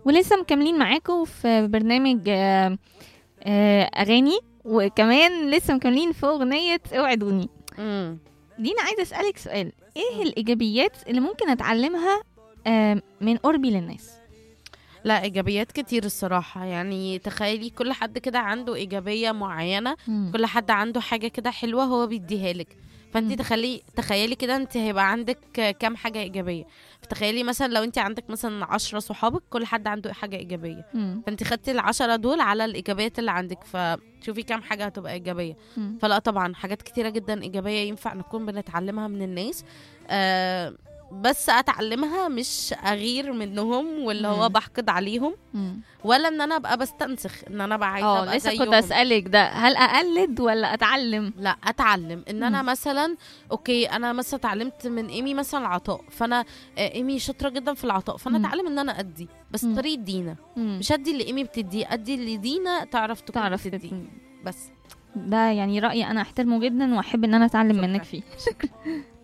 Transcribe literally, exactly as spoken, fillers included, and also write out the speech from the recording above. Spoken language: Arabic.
ولسه مكملين معاكم في برنامج آه، آه، اغاني، وكمان لسه مكملين في اغنيه اوعدوني. امم دينا، عايزه اسالك سؤال: ايه الايجابيات اللي ممكن اتعلمها آه، من قربي للناس؟ لا، ايجابيات كتير الصراحه. يعني تخيلي كل حد كده عنده ايجابيه معينه، مم. كل حد عنده حاجه كده حلوه هو بيديها لك. فانت مم. تخلي تخيلي كده انت هيبقى عندك كام حاجه ايجابيه. فتخيلي مثلا لو انت عندك مثلا عشرة صحابك كل حد عنده حاجه ايجابيه، مم. فانت خدتي العشرة دول على الايجابيات اللي عندك، فشوفي كام حاجه هتبقى ايجابيه. مم. فلا طبعا حاجات كتيره جدا ايجابيه ينفع نكون بنتعلمها من الناس. آه بس اتعلمها مش اغير منهم واللي هو مم. بحقد عليهم، مم. ولا ان انا ابقى بستنسخ ان انا بقى عايزه اه، ابقى لسه كنت زيهم. اسالك ده، هل اقلد ولا اتعلم؟ لا، اتعلم ان انا مم. مثلا اوكي، انا مثلا اتعلمت من ايمي مثلا العطاء، فانا آه، ايمي شاطره جدا في العطاء، فانا مم. اتعلم ان انا ادي بس مم. طريقه دينا. مم. مش ادي اللي ايمي بتديه، ادي اللي دينا تعرف تكون تعرف بتديه تت- بس. ده يعني رأيي أنا أحترمه جدا وأحب إن أنا أتعلم شكرا. منك فيه.